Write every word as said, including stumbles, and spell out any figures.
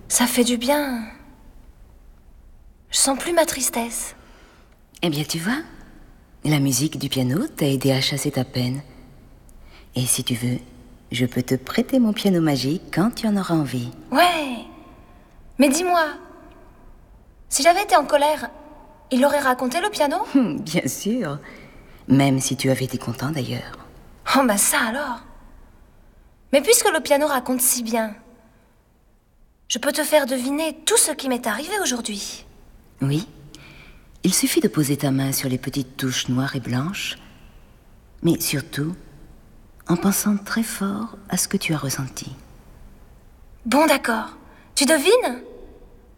Ça fait du bien. Je sens plus ma tristesse. Eh bien, tu vois, la musique du piano t'a aidé à chasser ta peine. Et si tu veux, je peux te prêter mon piano magique quand tu en auras envie. Ouais. Mais dis-moi, si j'avais été en colère, il aurait raconté le piano? Bien sûr. Même si tu avais été content d'ailleurs. Oh bah ça alors. Mais puisque le piano raconte si bien, je peux te faire deviner tout ce qui m'est arrivé aujourd'hui. Oui. Il suffit de poser ta main sur les petites touches noires et blanches, mais surtout en pensant très fort à ce que tu as ressenti. Bon d'accord. Tu devines?